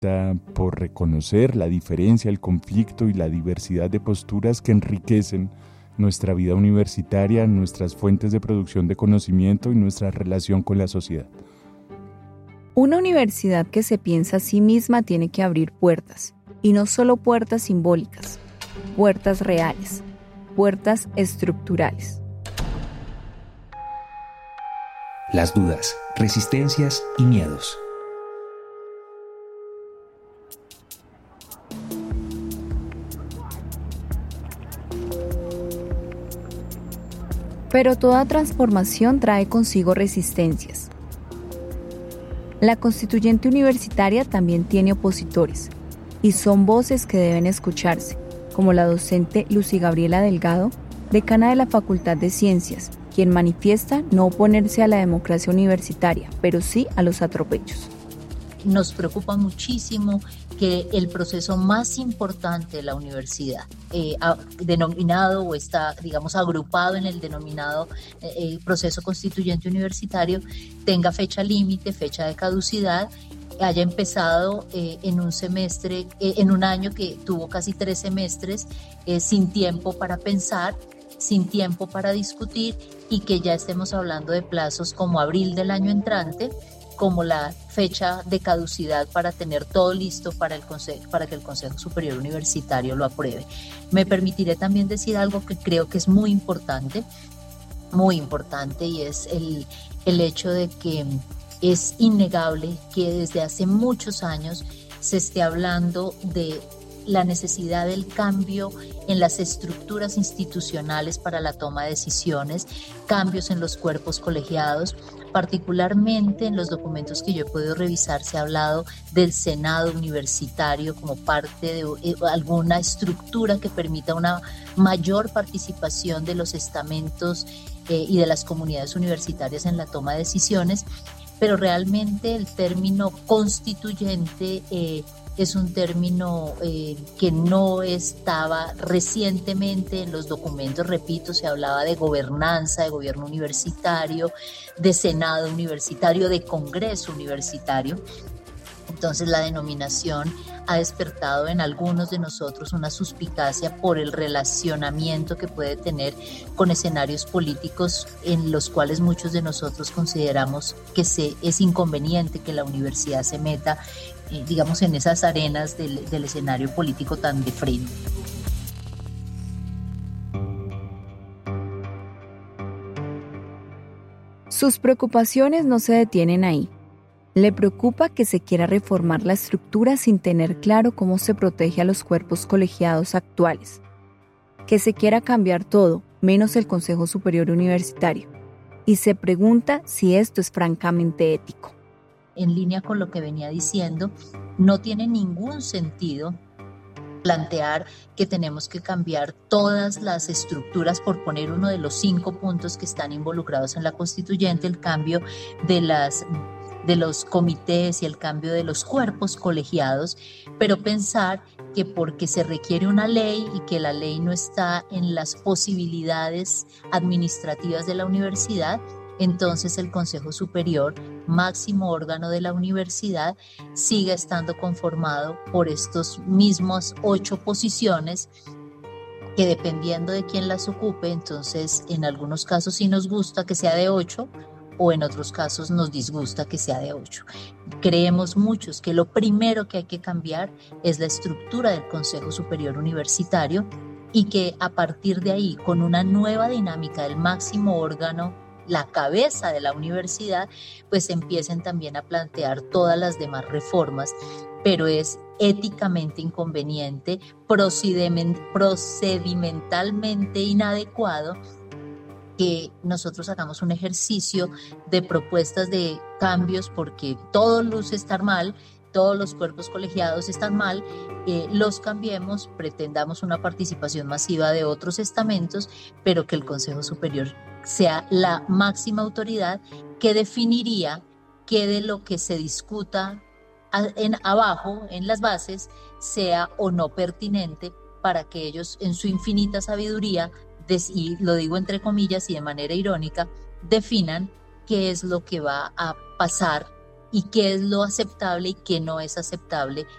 por reconocer la diferencia, el conflicto y la diversidad de posturas que enriquecen nuestra vida universitaria, nuestras fuentes de producción de conocimiento y nuestra relación con la sociedad. Una universidad que se piensa a sí misma tiene que abrir puertas, y no solo puertas simbólicas, puertas reales, puertas estructurales. Las dudas, resistencias y miedos. Pero toda transformación trae consigo resistencias. La constituyente universitaria también tiene opositores, y son voces que deben escucharse, como la docente Lucy Gabriela Delgado, decana de la Facultad de Ciencias, quien manifiesta no oponerse a la democracia universitaria, pero sí a los atropellos. Nos preocupa muchísimo que el proceso más importante de la universidad, denominado o está, digamos, agrupado en el denominado proceso constituyente universitario, tenga fecha límite, fecha de caducidad, haya empezado en un semestre, en un año que tuvo casi 3 semestres, sin tiempo para pensar, sin tiempo para discutir, y que ya estemos hablando de plazos como abril del año entrante, como la fecha de caducidad para tener todo listo para que el Consejo Superior Universitario lo apruebe. Me permitiré también decir algo que creo que es muy importante, y es el hecho de que es innegable que desde hace muchos años se esté hablando de la necesidad del cambio en las estructuras institucionales para la toma de decisiones, cambios en los cuerpos colegiados. Particularmente en los documentos que yo he podido revisar se ha hablado del Senado universitario como parte de alguna estructura que permita una mayor participación de los estamentos y de las comunidades universitarias en la toma de decisiones, pero realmente el término constituyente es un término que no estaba recientemente en los documentos. Repito, se hablaba de gobernanza, de gobierno universitario, de senado universitario, de congreso universitario. Entonces la denominación ha despertado en algunos de nosotros una suspicacia por el relacionamiento que puede tener con escenarios políticos en los cuales muchos de nosotros consideramos que es inconveniente que la universidad se meta, digamos, en esas arenas del escenario político tan de frente. Sus preocupaciones no se detienen ahí. Le preocupa que se quiera reformar la estructura sin tener claro cómo se protege a los cuerpos colegiados actuales. Que se quiera cambiar todo, menos el Consejo Superior Universitario. Y se pregunta si esto es francamente ético. En línea con lo que venía diciendo, no tiene ningún sentido plantear que tenemos que cambiar todas las estructuras, por poner uno de los 5 puntos que están involucrados en la constituyente, el cambio de los comités y el cambio de los cuerpos colegiados, pero pensar que porque se requiere una ley y que la ley no está en las posibilidades administrativas de la universidad, entonces el Consejo Superior, máximo órgano de la universidad, siga estando conformado por estos mismos 8 posiciones que, dependiendo de quién las ocupe, entonces en algunos casos sí nos gusta que sea de 8, o en otros casos nos disgusta que sea de 8. Creemos muchos que lo primero que hay que cambiar es la estructura del Consejo Superior Universitario, y que a partir de ahí, con una nueva dinámica del máximo órgano, la cabeza de la universidad, pues empiecen también a plantear todas las demás reformas, pero es éticamente inconveniente, procedimentalmente inadecuado que nosotros hagamos un ejercicio de propuestas de cambios, porque todo luce estar mal, todos los cuerpos colegiados están mal, los cambiemos, pretendamos una participación masiva de otros estamentos, pero que el Consejo Superior sea la máxima autoridad que definiría qué de lo que se discuta abajo, en las bases, sea o no pertinente, para que ellos, en su infinita sabiduría, y lo digo entre comillas y de manera irónica, definan qué es lo que va a pasar y qué es lo aceptable y qué no es aceptable